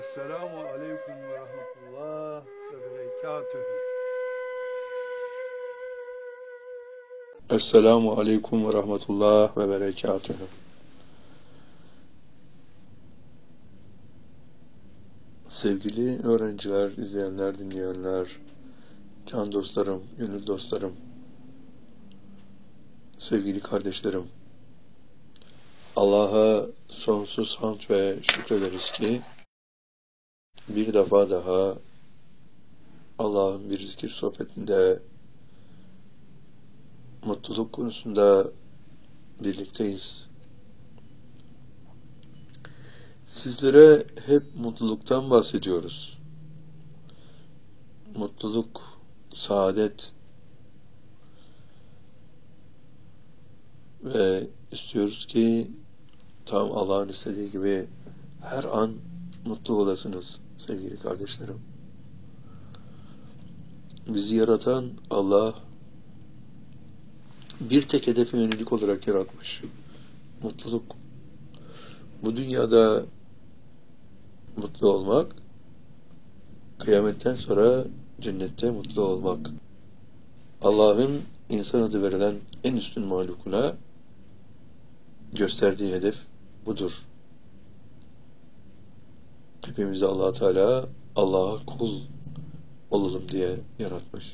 Esselamu Aleyküm ve Rahmetullah ve Berekatühü. Esselamu Aleyküm ve Rahmetullah ve Berekatühü. Sevgili öğrenciler, izleyenler, dinleyenler, can dostlarım, gönül dostlarım, sevgili kardeşlerim, Allah'a sonsuz hamd ve şükrederiz ki bir defa daha Allah'ın bir zikir sohbetinde mutluluk konusunda birlikteyiz. Sizlere hep mutluluktan bahsediyoruz. Mutluluk, saadet ve istiyoruz ki tam Allah'ın istediği gibi her an mutlu olasınız sevgili kardeşlerim. Bizi yaratan Allah bir tek hedefe yönelik olarak yaratmış. Mutluluk. Bu dünyada mutlu olmak, kıyametten sonra cennette mutlu olmak. Allah'ın insan adı verilen en üstün mahlukuna gösterdiği hedef budur. Hepimizi Allah Teala Allah'a kul olalım diye yaratmış.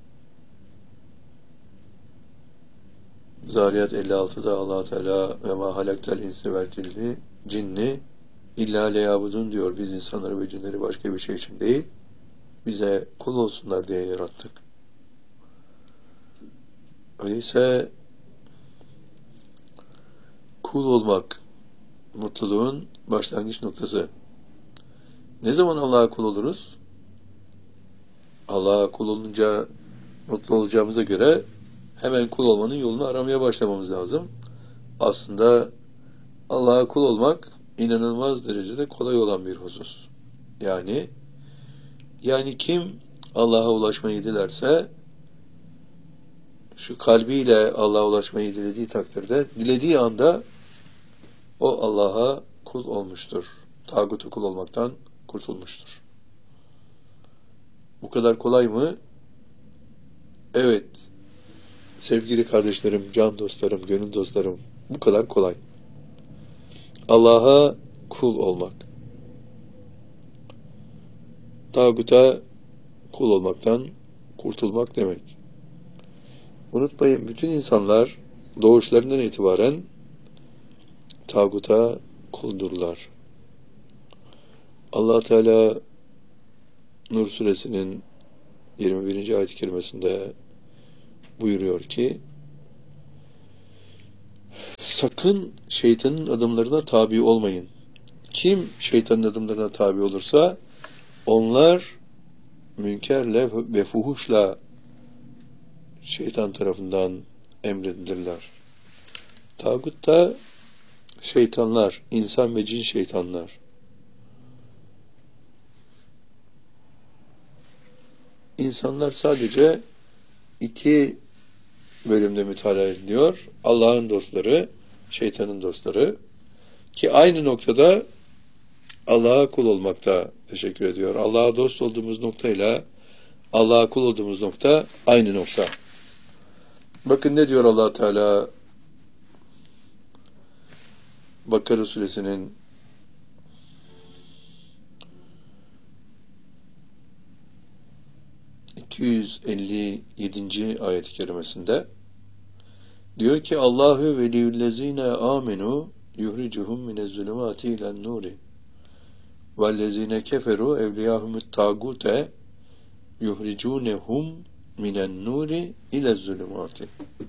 Zariyat 56'da Allah Teala ve ma halaktel insi vel cinni illa leyabudun diyor. Biz insanları ve cinleri başka bir şey için değil, bize kul olsunlar diye yarattık. Öyleyse kul olmak mutluluğun başlangıç noktası. Ne zaman Allah'a kul oluruz? Allah'a kul olunca mutlu olacağımıza göre hemen kul olmanın yolunu aramaya başlamamız lazım. Aslında Allah'a kul olmak inanılmaz derecede kolay olan bir husus. Yani kim Allah'a ulaşmayı dilerse, şu kalbiyle Allah'a ulaşmayı dilediği takdirde, dilediği anda o Allah'a kul olmuştur. Tağuta kul olmaktan kurtulmuştur. Bu kadar kolay mı? Evet. Sevgili kardeşlerim, can dostlarım, gönül dostlarım, bu kadar kolay. Allah'a kul olmak. Tağuta kul olmaktan kurtulmak demek. Unutmayın, bütün insanlar doğuşlarından itibaren tağuta kuldurlar. Allah Teala Nur suresinin 21. ayet-i kerimesinde buyuruyor ki, sakın şeytanın adımlarına tabi olmayın. Kim şeytanın adımlarına tabi olursa onlar münkerle ve fuhuşla şeytan tarafından emredilirler. Tağut da şeytanlar, insan ve cin şeytanlar. İnsanlar sadece iki bölümde mütalaa ediliyor. Allah'ın dostları, şeytanın dostları. Ki aynı noktada Allah'a kul olmakta teşekkür ediyor. Allah'a dost olduğumuz noktayla Allah'a kul olduğumuz nokta aynı nokta. Bakın ne diyor Allah Teala Bakara suresinin 257. ayet-i kerimesinde diyor ki, Allahu veliyyullezine amenu yuhricuhum minezzulumati ilen nuri vellezine keferu evliyahumut tagute yuhricunehum minen nuri ilezzulumati.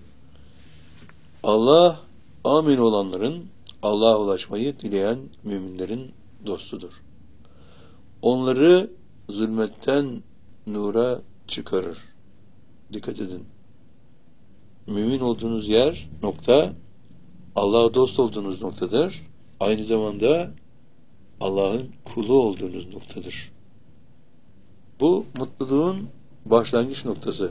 Allah amin olanların, Allah'a ulaşmayı dileyen müminlerin dostudur. Onları zulmetten nura çıkarır. Dikkat edin. Mümin olduğunuz yer, nokta, Allah'a dost olduğunuz noktadır. Aynı zamanda Allah'ın kulu olduğunuz noktadır. Bu mutluluğun başlangıç noktası.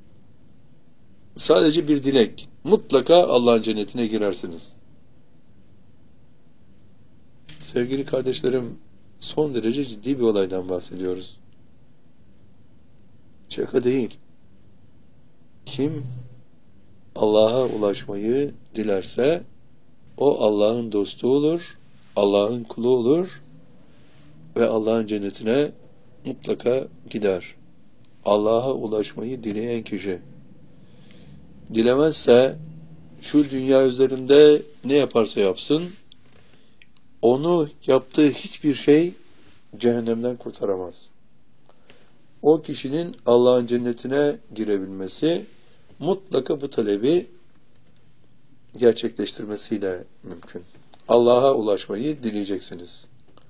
Sadece bir dilek. Mutlaka Allah'ın cennetine girersiniz. Sevgili kardeşlerim, son derece ciddi bir olaydan bahsediyoruz. Şaka değil. Kim Allah'a ulaşmayı dilerse o Allah'ın dostu olur, Allah'ın kulu olur ve Allah'ın cennetine mutlaka gider. Allah'a ulaşmayı dileyen kişi. Dilemezse şu dünya üzerinde ne yaparsa yapsın, onu yaptığı hiçbir şey cehennemden kurtaramaz. O kişinin Allah'ın cennetine girebilmesi mutlaka bu talebi gerçekleştirmesiyle mümkün. Allah'a ulaşmayı dileyeceksiniz.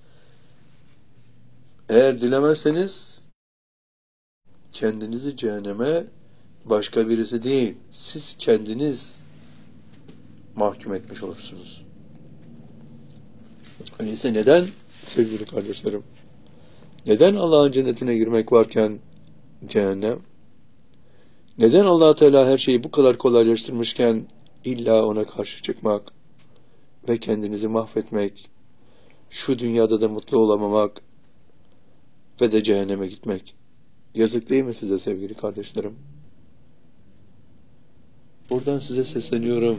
Eğer dilemezseniz kendinizi cehenneme başka birisi değil, siz kendiniz mahkum etmiş olursunuz. Öyleyse neden sevgili kardeşlerim? Neden Allah'ın cennetine girmek varken cehennem? Neden Allah Teala her şeyi bu kadar kolaylaştırmışken illa ona karşı çıkmak ve kendinizi mahvetmek, şu dünyada da mutlu olamamak ve de cehenneme gitmek? Yazık değil mi size sevgili kardeşlerim? Buradan size sesleniyorum.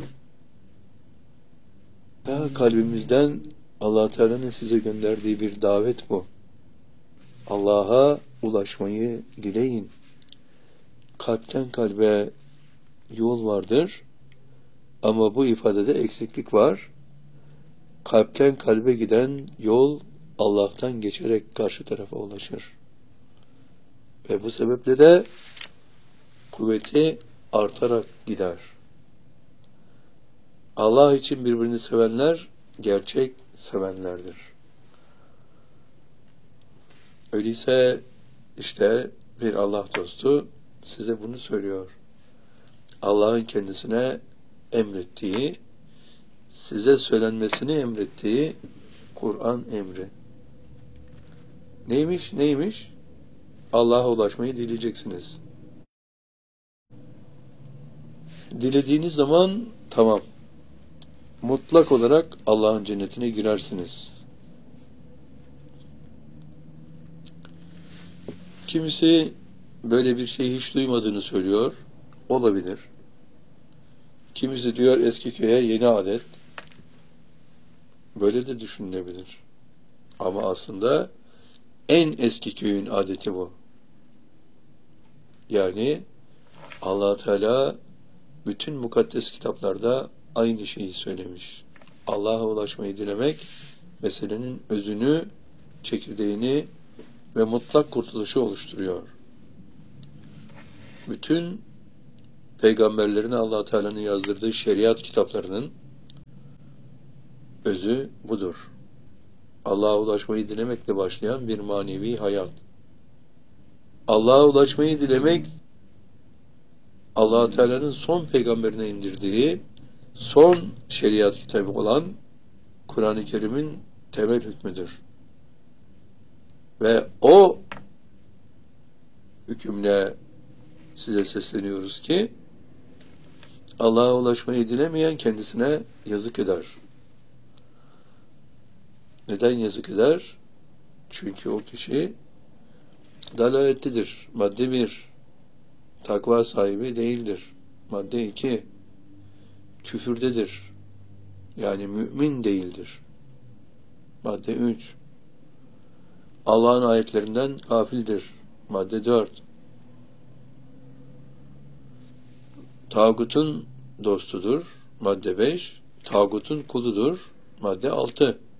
Ya kalbimizden Allah Teala'nın size gönderdiği bir davet bu. Allah'a ulaşmayı dileyin. Kalpten kalbe yol vardır ama bu ifadede eksiklik var. Kalpten kalbe giden yol Allah'tan geçerek karşı tarafa ulaşır. Ve bu sebeple de kuvveti artarak gider. Allah için birbirini sevenler gerçek sevenlerdir. Öyleyse işte bir Allah dostu size bunu söylüyor. Allah'ın kendisine emrettiği, size söylenmesini emrettiği Kur'an emri. Neymiş? Neymiş? Allah'a ulaşmayı dileyeceksiniz. Dilediğiniz zaman tamam. Mutlak olarak Allah'ın cennetine girersiniz. Kimisi böyle bir şeyi hiç duymadığını söylüyor. Olabilir. Kimisi diyor eski köye yeni adet. Böyle de düşünülebilir. Ama aslında en eski köyün adeti bu. Yani Allah Teala bütün mukaddes kitaplarda aynı şeyi söylemiş. Allah'a ulaşmayı dilemek meselenin özünü, çekirdeğini ve mutlak kurtuluşu oluşturuyor. Bütün peygamberlerine Allah Teala'nın yazdırdığı şeriat kitaplarının özü budur. Allah'a ulaşmayı dilemekle başlayan bir manevi hayat. Allah'a ulaşmayı dilemek Allah Teala'nın son peygamberine indirdiği son şeriat kitabı olan Kur'an-ı Kerim'in temel hükmüdür. Ve o hükümle size sesleniyoruz ki Allah'a ulaşmayı dilemeyen kendisine yazık eder. Neden yazık eder? Çünkü o kişi dalaletlidir. Madde 1. Takva sahibi değildir. Madde 2. Küfürdedir. Yani mümin değildir. Madde 3. Allah'ın ayetlerinden gafildir. Madde 4. Tağutun dostudur. Madde 5. Tağutun kuludur. Madde 6.